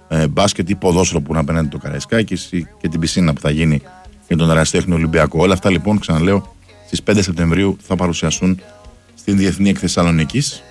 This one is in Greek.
μπάσκετ ή ποδόσφαιρο που είναι απέναντι το Καραϊσκάκης και την πισίνα που θα γίνει για τον Ερασιτέχνη Ολυμπιακό. Όλα αυτά λοιπόν, ξαναλέω, στις 5 Σεπτεμβρίου θα παρουσιαστούν στην Διεθνή Έκθεση Θεσσαλονίκης.